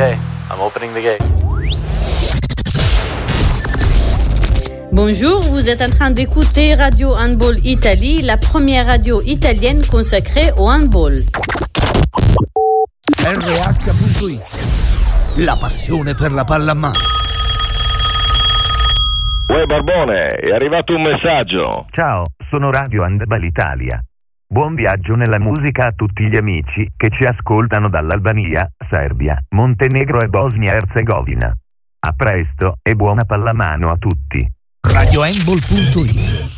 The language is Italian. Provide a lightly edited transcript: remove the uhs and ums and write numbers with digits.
Okay, I'm opening the gate. Bonjour, vous êtes en train d'écouter Radio Handball Italie, la première radio italienne consacrée au handball. RH.it, la passione per la pallamano. Uè Barbone, è arrivato un messaggio. Ciao, sono Radio Handball Italia. Buon viaggio nella musica a tutti gli amici che ci ascoltano dall'Albania, Serbia, Montenegro e Bosnia-Herzegovina. A presto e buona pallamano a tutti. RadioHandball.it